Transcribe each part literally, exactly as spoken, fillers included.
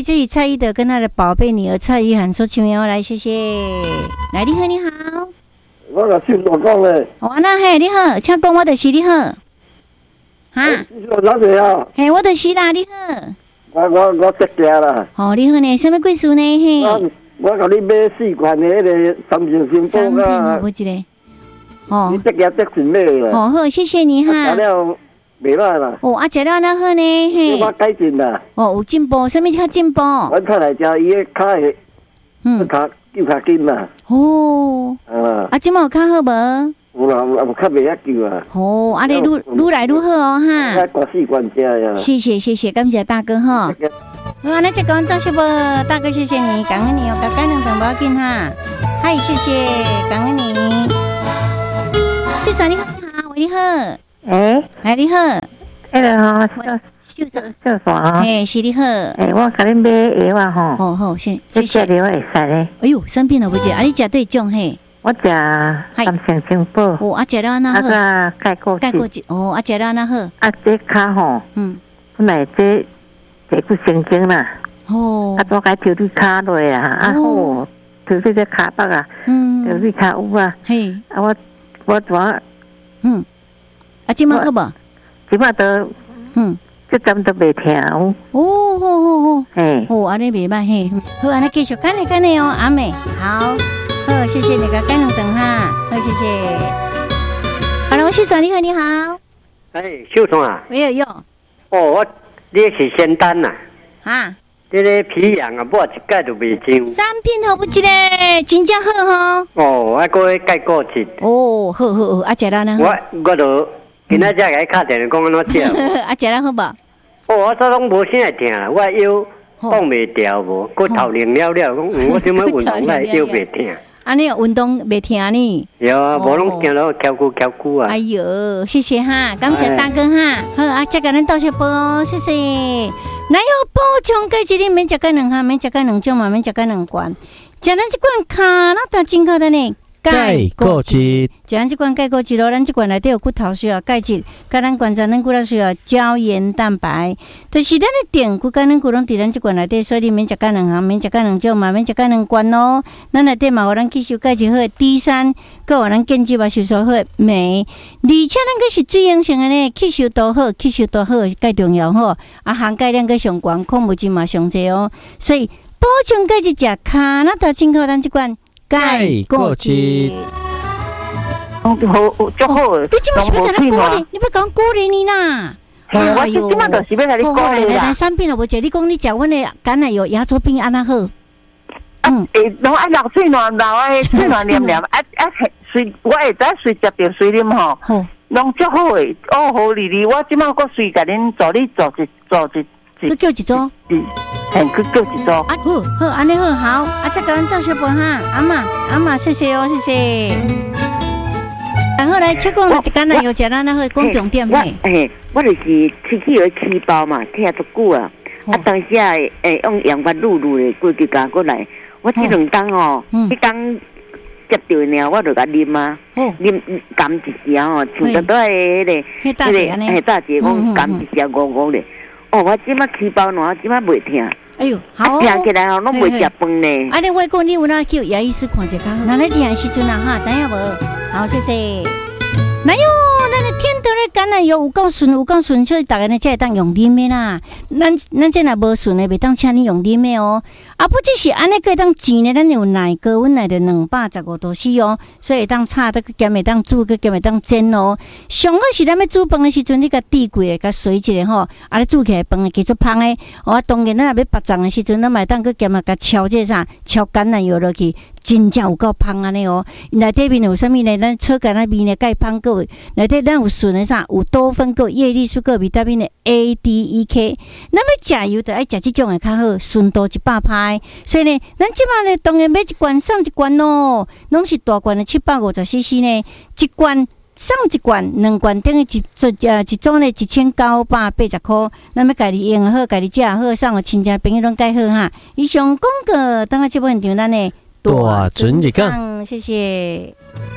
嘿，这是蔡依德跟他的宝贝女儿蔡依涵说请名来，谢谢。来，你好，你好。 我甲秀所讲咧。 哦，那嘿，你好，请讲，我就是你好。哈。 秀哪个啊？ 嘿，我就是啦，你好。 我我我接家啦。 哦，你好呢，什么故事呢？嘿。 我我甲你买四罐的迄个三星星三包啊。 不一个。哦。 你接家接顺买啦。 哦，好，谢谢你哈。 食了袂歹啦。 哦，啊，食了那好呢，嘿。 我改进啦。 哦，有进步，什么叫进步？ 我出来食伊个骹的，嗯，骹叫较紧啦。 哦。啊。啊，今麦有较好无？ 有啦，有较袂遐久啊。 哦，啊，你愈愈来愈好哦，哈。 我挂四罐食呀。 谢谢谢谢，感谢大哥哈。好，那这个早些不，大哥谢谢你，感恩你哦，感恩两包紧哈。嗨，谢谢，感恩你。秀嫂你好，你好，你好。 哎， 哎，你好。 哎个吼， 秀嫂， 秀嫂啊。 哎，是你好。 哎，我甲你买药啊吼。 好好，谢谢谢。 这药会使咧。 哎呦，生病了不姐？啊，你食对种嘿？ 我食三星星宝。 哦，啊，食了那好。 啊个钙固钙固剂。哦，啊，食了那好。 啊，这骹吼。嗯。本来这这骨神经啦。哦。啊，我该调你骹落啊，啊好，调你这骹北啊。嗯。调你骹有啊。嘿。啊，我我怎？嗯。 啊，今麦好无？ 今麦都。嗯。这针都袂疼哦。 哦，好好好。 嘿。 哦，安尼袂歹嘿。好，安尼继续干嘞干嘞哦，阿美。好。好，谢谢你个干两等哈。好，谢谢。好了，我秀爽，你好，你好。 哎，秀爽啊。 我有用。 哦，我你是仙丹呐。 啊。 这个皮痒啊，抹一盖就袂上。 三片好不一个，真正好哈。 哦，我搁盖过去。 哦，好好好，啊，食了呢。 我我就今仔才给敲电话讲安怎食。 啊，食了好无？ 哦，我早拢无啥疼，我腰放袂掉无，搁头灵了了，讲我怎么运动来腰袂疼。 安尼运动袂疼呢？ 有啊，无拢行到翘骨翘骨啊。 哎呦，谢谢哈，感谢大哥哈。好啊，再甲咱倒些波哦，谢谢。哪有补充钙质？你免食钙两项，免食钙两种嘛，免食钙两罐。食咱这罐卡那都真好的呢。 钙固质， 食咱这罐钙固质咯，咱这罐内底有骨头需要钙质，甲咱关节咱骨头需要胶原蛋白，就是咱的电骨甲咱骨拢伫咱这罐内底，所以你免食钙两项，免食钙两种嘛，免食钙两罐咯。咱内底嘛有咱吸收钙质好的 D 三，佮有咱建基嘛吸收好的镁，而且咱个是水溶性的呢，吸收度好，吸收度好钙重要吼，啊含钙量个上悬，矿物质嘛上济哦，所以补充钙质食卡那头真靠咱这罐。 钙固质， 好足好。 你即摆是要甲咱鼓励，你要讲鼓励你啦。 我即摆就是要甲你鼓励啦。 来来，产品都无食，你讲你食阮的橄榄油牙周病安那好？ 嗯，诶，拢爱流水暖流诶，水暖黏黏，啊啊，随我会知随食着随啉吼，拢足好诶，哦好哩哩，我即摆搁随甲恁助你做一做一。 佮叫一组， 嗯，嘿，佮叫一组。啊， 好，好，安尼好，好，啊，再甲阮倒小杯哈，阿妈，阿妈，谢谢哦，谢谢。然后来，切讲一橄榄油食咱那好讲重点嘿。 嘿，我就是吃起有起包嘛，听足久啊。啊，当时啊，诶，用盐巴卤卤的，过去加过来。我这两当哦，一当接着呢，我就甲啉啊，啉甘一时哦，像得到迄个， 迄个，迄大姐讲甘一时五五咧。哦，我即马起包暖，即马袂疼。 哎呦，好， 听起来吼，拢袂食饭呢。 啊，你我讲你有哪叫牙医师看者较好？那你听的时阵啊，哈，知影无？好，谢谢。哪有？咱的天德的橄榄油有够顺，有够顺，所以大家呢才会当用啉的啦。咱咱这若无顺的，袂当请你用啉的哦。啊，不只是安尼，个当煎的，咱有奶哥，阮奶的两百十五度 C 哦，所以当炒得兼会当煮，个兼会当煎哦。上好是咱要煮饭的时阵，你甲滴过的，甲水一下吼，啊，你煮起来饭会继续芳的。哦，当然咱若要白粽的时阵，咱嘛当个兼啊甲敲这啥，敲橄榄油落去，真正有够芳安尼哦。内底面有啥物呢？咱炒橄榄面的钙芳个，内底咱有顺的啥，有多酚个、叶绿素个、维他命的 A、D、E、K。咱要食油，就爱食这种的较好，顺度一百拍。所以呢，咱即马呢，当然买一罐送一罐咯，拢是大罐的七百五十 C C 呢，一罐送一罐，两罐等于一一呃一种呢一千九百八十块。咱要家己用好，家己食好，送互亲戚朋友拢介好哈。以上广告，等下节目现场咱呢大准一讲， 谢谢。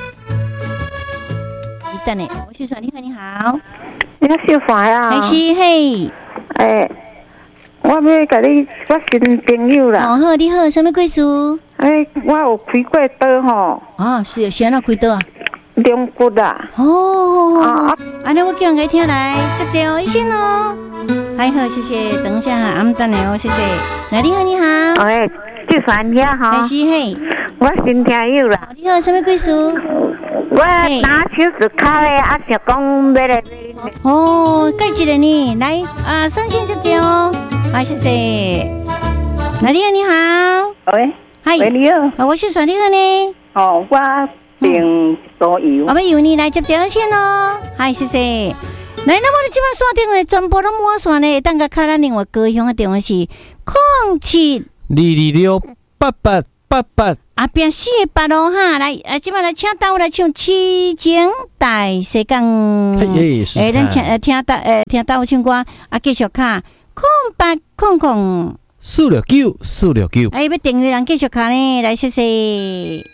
你等呢，我去说你好，你好， 你好，小华啊， 还是嘿， 诶。 我要甲你我新朋友啦。 哦好，你好，什么故事？ 哎，我有开过刀吼。 哦，是是安怎开刀啊？ 中骨啦。 哦，啊，安尼我叫人来听来，接接哦，医生哦。还好，谢谢。等一下哈，俺们等来哦，谢谢。来，你好，你好。 哎，就算遐哈。 还是嘿。 我新朋友啦。 你好，什么故事？ 我打手术卡嘞，啊，想讲要来。 哦，介一个呢，来啊，酸性接接哦。好，谢谢。来，你好，你好。 喂。 嗨。 喂，你好。 我是算你好呢。 哦，我订多油。 我要由你来接接先哦。嗨，谢谢。来，那么你即摆线顶的全部拢满线呢，等个卡咱另外高雄的电话是空七二二六八八八八， 后边四个八咯哈。来，啊，即摆来请到来唱《痴情大世界》。诶，咱请呃听到呃听到唱歌，啊，继续卡空八空空四六九四六九。 哎，要订阅人继续卡呢，来谢谢。